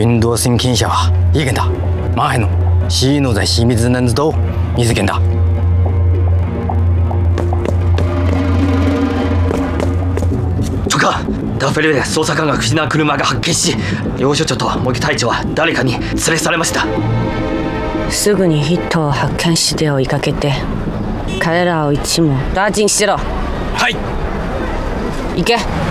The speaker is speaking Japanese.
運動神経者はいいけんだ。前のシーノ在秘密能都見つけんだ。 長官、ダフェルで捜査官が不審な車が発見し、楊所長と茂木隊長は誰かに連れ去られました。 すぐにヒットを発見して追いかけて、彼らを一網打尽しろ。 はい。 行け。